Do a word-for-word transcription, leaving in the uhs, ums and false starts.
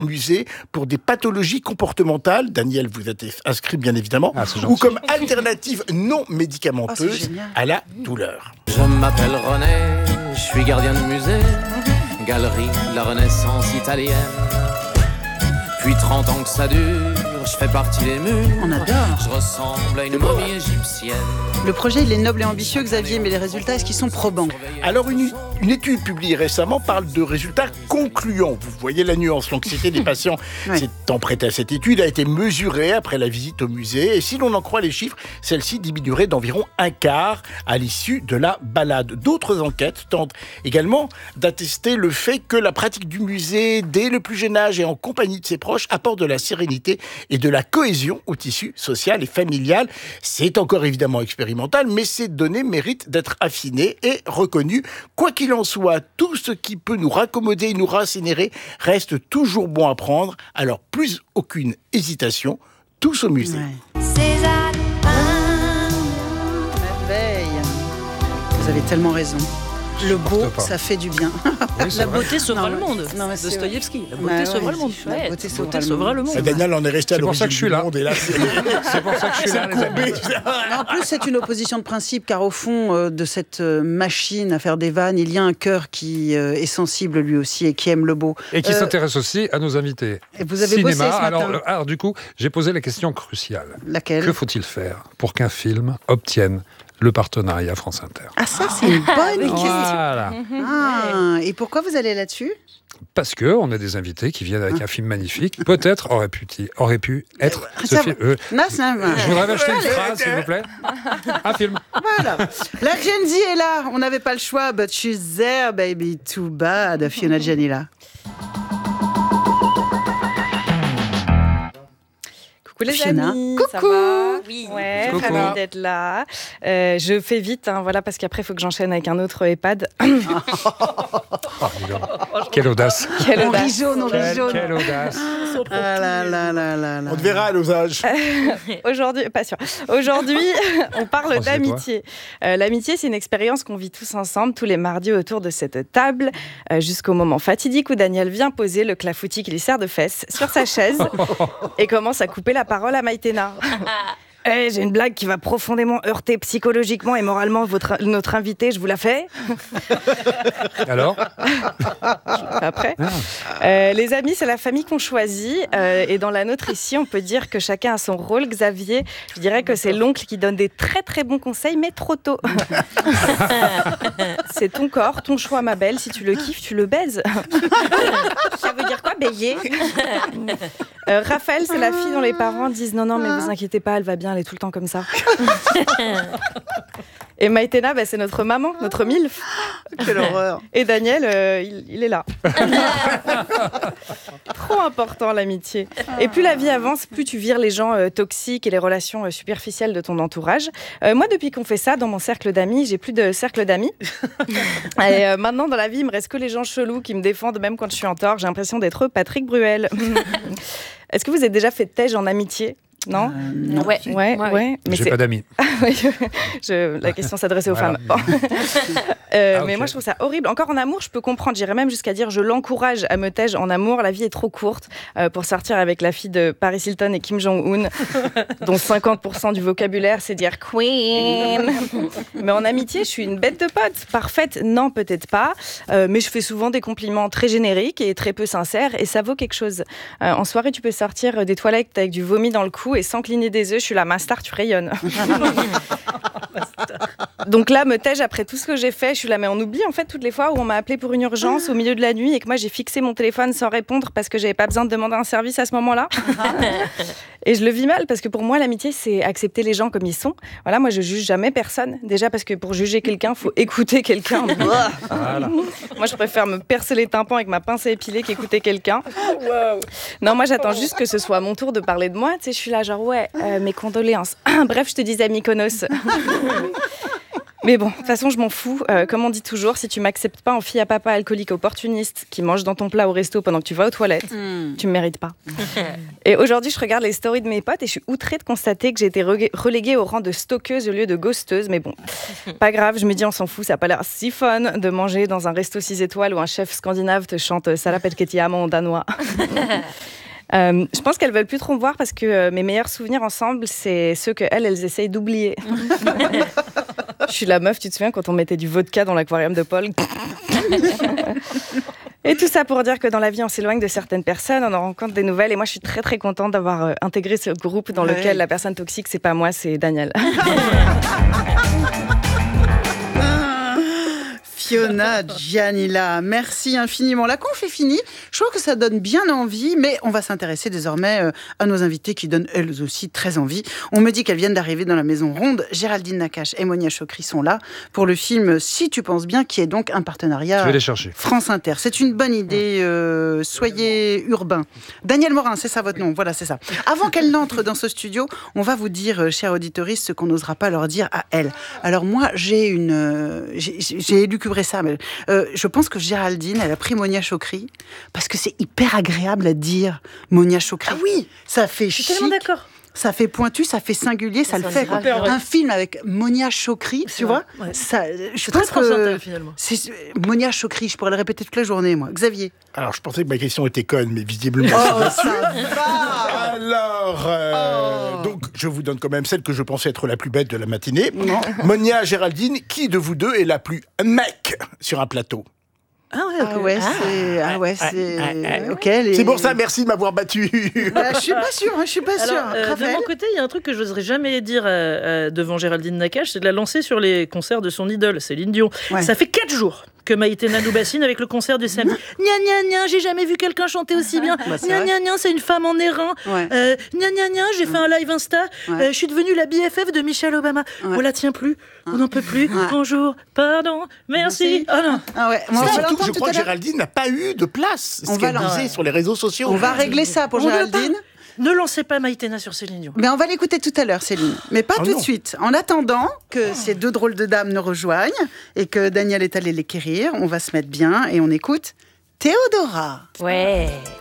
musée pour des pathologies comportementales. Daniel, vous êtes inscrit bien évidemment. Ah, ou comme alternative non médicamenteuse oh, à la douleur. Je m'appelle René, je suis gardien de musée, galerie de la Renaissance italienne. Depuis trente ans que ça dure, je fais partie des murs. On adore. Je ressemble à une momie égyptienne. Le projet, il est noble et ambitieux, Xavier, mais les résultats, est-ce qu'ils sont probants ? Alors, une, une étude publiée récemment parle de résultats concluants. Vous voyez la nuance. L'anxiété des patients ouais. s'étant prêtée à cette étude a été mesurée après la visite au musée. Et si l'on en croit les chiffres, celle-ci diminuerait d'environ un quart à l'issue de la balade. D'autres enquêtes tentent également d'attester le fait que la pratique du musée, dès le plus jeune âge et en compagnie de ses proches, apporte de la sérénité et de la cohésion au tissu social et familial. C'est encore évidemment expérimental, mais ces données méritent d'être affinées et reconnues. Quoi qu'il en soit, tout ce qui peut nous raccommoder et nous racinérer reste toujours bon à prendre. Alors, plus aucune hésitation, tous au musée. Ouais. César, merveille. Vous avez tellement raison. Le beau, ça fait du bien. Oui, la beauté sauvera le monde. Dostoïevski. La beauté sauvera le monde. La beauté sauvera le monde. Et Daniel en est resté à l'origine c'est pour ça que je suis là. Et là c'est... c'est pour ça que je suis là, les amis. En plus, c'est une opposition de principe, car au fond euh, de cette euh, machine à faire des vannes, il y a un cœur qui euh, est sensible lui aussi et qui aime le beau. Et qui euh, s'intéresse aussi à nos invités. Et vous avez Cinéma. bossé ce matin. Alors, alors du coup, j'ai posé la question cruciale. Laquelle ? Que faut-il faire pour qu'un film obtienne le partenariat France Inter? Ah, ça, c'est une bonne question. Voilà. Ah, et pourquoi vous allez là-dessus ? Parce qu'on a des invités qui viennent avec un film magnifique. Peut-être aurait pu, aurait pu être ce ça, film. Euh, non, ça, je voudrais m'acheter une phrase, s'il vous plaît. Un film. Voilà. La Gen Z est là. On n'avait pas le choix. But she's there, baby. Too bad. Fiona Gianilla. Coucou les Fiona. amis, Coucou. ça va ? Oui, ouais, Coucou. ravi d'être là. Euh, je fais vite, hein, voilà, parce qu'après il faut que j'enchaîne avec un autre EHPAD. Oh, quelle audace. Quelle On audace. rit jaune, on rit Quelle, jaune. quelle audace. Ah là là là là là. On te verra à l'osage. Aujourd'hui, pas sûr. Aujourd'hui, on parle Oh, c'est d'amitié. Euh, l'amitié, c'est une expérience qu'on vit tous ensemble, tous les mardis autour de cette table, euh, jusqu'au moment fatidique où Daniel vient poser le clafoutis qui lui sert de fesse sur sa chaise et commence à couper la parole à Maïtena. Hey, j'ai une blague qui va profondément heurter psychologiquement et moralement votre, notre invité, je vous la fais. Alors ? Après. Ah. Euh, les amis, c'est la famille qu'on choisit. Euh, et dans la nôtre ici, on peut dire que chacun a son rôle. Xavier, je dirais que c'est l'oncle qui donne des très très bons conseils, mais trop tôt. C'est ton corps, ton choix, ma belle. Si tu le kiffes, tu le baises. Ça veut dire quoi, bailler? euh, Raphaël, c'est la fille dont les parents disent non, non, mais vous inquiétez pas, elle va bien, elle est tout le temps comme ça. Et Maïtena, bah, c'est notre maman, notre milf. Quelle horreur. Et Daniel, euh, il, il est là. Trop important, l'amitié. Et plus la vie avance, plus tu vires les gens euh, toxiques et les relations euh, superficielles de ton entourage. Euh, moi, depuis qu'on fait ça, dans mon cercle d'amis, j'ai plus de cercle d'amis. Et euh, maintenant, dans la vie, il me reste que les gens chelous qui me défendent, même quand je suis en tort. J'ai l'impression d'être Patrick Bruel. Est-ce que vous avez déjà fait tège en amitié ? Non, euh, non. Ouais, ouais, ouais. ouais. Mais j'ai c'est... pas d'amis. je... La question s'adressait aux voilà. femmes. Bon. euh, ah, okay. Mais moi, je trouve ça horrible. Encore en amour, je peux comprendre. J'irais même jusqu'à dire je l'encourage à me tège en amour. La vie est trop courte euh, pour sortir avec la fille de Paris Hilton et Kim Jong-un, dont cinquante pour cent du vocabulaire, c'est dire Queen. Mais en amitié, je suis une bête de pote. Parfaite, non, peut-être pas. Euh, mais je fais souvent des compliments très génériques et très peu sincères. Et ça vaut quelque chose. Euh, en soirée, tu peux sortir des toilettes avec du vomi dans le cou et sans cligner des yeux, je suis la master, tu rayonnes. Donc là, me tais-je après tout ce que j'ai fait, je suis là, mais on oublie en fait toutes les fois où on m'a appelé pour une urgence au milieu de la nuit et que moi j'ai fixé mon téléphone sans répondre parce que j'avais pas besoin de demander un service à ce moment-là. Et je le vis mal parce que pour moi, l'amitié, c'est accepter les gens comme ils sont. Voilà, moi je juge jamais personne. Déjà parce que pour juger quelqu'un, faut écouter quelqu'un. Voilà. Moi, je préfère me percer les tympans avec ma pince à épiler qu'écouter quelqu'un. Wow. Non, moi j'attends juste que ce soit mon tour de parler de moi. Tu sais, je suis là genre ouais, euh, mes condoléances. Bref, je te disais Mykonos. Mais bon, de toute façon, je m'en fous. Euh, comme on dit toujours, si tu m'acceptes pas en fille à papa alcoolique opportuniste qui mange dans ton plat au resto pendant que tu vas aux toilettes, mm. tu me mérites pas. Et aujourd'hui, je regarde les stories de mes potes et je suis outrée de constater que j'ai été reléguée au rang de stalkeuse au lieu de ghosteuse. Mais bon, pas grave, je me dis on s'en fout, ça a pas l'air si fun de manger dans un resto six étoiles où un chef scandinave te chante Salapet Ketiam en danois. Euh, je pense qu'elles veulent plus trop me voir parce que euh, mes meilleurs souvenirs ensemble, c'est ceux que elles, elles essayent d'oublier. Je suis la meuf, tu te souviens quand on mettait du vodka dans l'aquarium de Paul? Et tout ça pour dire que dans la vie, on s'éloigne de certaines personnes, on en rencontre des nouvelles. Et moi, je suis très très contente d'avoir euh, intégré ce groupe dans ouais. lequel la personne toxique, c'est pas moi, c'est Daniel. Fiona Gianilla, merci infiniment. La conf est finie. Je trouve que ça donne bien envie, mais on va s'intéresser désormais à nos invités qui donnent elles aussi très envie. On me dit qu'elles viennent d'arriver dans la Maison Ronde. Géraldine Nakache et Monia Chokri sont là pour le film Si tu penses bien, qui est donc un partenariat Je vais les chercher. France Inter. C'est une bonne idée. Euh, soyez urbain. Daniel Morin, c'est ça votre nom. Voilà, c'est ça. Avant qu'elle n'entre dans ce studio, on va vous dire, chers auditeurs, ce qu'on n'osera pas leur dire à elle. Alors moi, j'ai une, j'ai, j'ai élucubré ça, mais euh, je pense que Géraldine, elle a pris Monia Chokri parce que c'est hyper agréable à dire Monia Chokri. Ah oui, ça fait je suis chic, tellement d'accord. Ça fait pointu, ça fait singulier, ça, ça le fait. Grave. Un film avec Monia Chokri, tu vois, ouais. ça, je pense que finalement. C'est Monia Chokri, je pourrais le répéter toute la journée, moi. Xavier. Alors, je pensais que ma question était conne, mais visiblement. Oh, ça va. Alors, euh, oh. donc, je vous donne quand même celle que je pensais être la plus bête de la matinée. Non. Monia, Géraldine, qui de vous deux est la plus mec sur un plateau? Ah ouais, okay. ah ouais, ah. c'est, ah ouais, c'est, ah, ah, ah, ok. Les... C'est pour ça, merci de m'avoir battu. Bah, je suis pas sûre, je suis pas sûre. Euh, de mon côté, il y a un truc que je n'oserais jamais dire euh, devant Géraldine Nakache, c'est de la lancer sur les concerts de son idole, Céline Dion. Ouais. Ça fait quatre jours que Maïté Nanou-Bassine avec le concert du samedi. Gna gna gna, j'ai jamais vu quelqu'un chanter aussi bien. Bah, gna gna gna, c'est une femme en airain. Ouais. Euh, gna gna gna, j'ai fait un live Insta. Ouais. Euh, je suis devenue la B F F de Michelle Obama. Ouais. On la tient plus, on n'en peut plus. Ouais. Bonjour, pardon, merci. Oh non. Ah ouais. Moi, surtout que je crois que Géraldine n'a pas eu de place. Ce qu'elle disait sur les réseaux sociaux. On va régler ça pour on Géraldine. Ne lancez pas Maïtena sur Céline Dion. Mais on va l'écouter tout à l'heure, Céline. Mais pas oh tout non. de suite. En attendant que oh. ces deux drôles de dames nous rejoignent et que Daniel est allé les quérir, on va se mettre bien et on écoute Théodora. Ouais.